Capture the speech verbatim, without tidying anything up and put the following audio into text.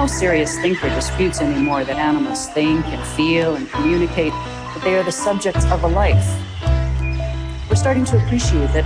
no serious thinker disputes anymore that animals think and feel and communicate, that they are the subjects of a life. We're starting to appreciate that